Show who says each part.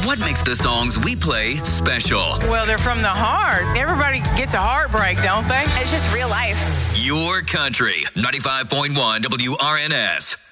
Speaker 1: What makes the songs we play special?
Speaker 2: Well, they're from the heart. Everybody gets a heartbreak, don't they?
Speaker 3: It's just real life.
Speaker 1: Your country. 95.1 WRNS.